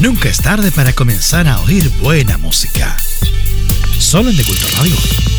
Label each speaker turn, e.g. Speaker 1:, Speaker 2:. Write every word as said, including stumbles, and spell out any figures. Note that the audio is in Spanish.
Speaker 1: Nunca es tarde para comenzar a oír buena música. Solo en De Culto Radio.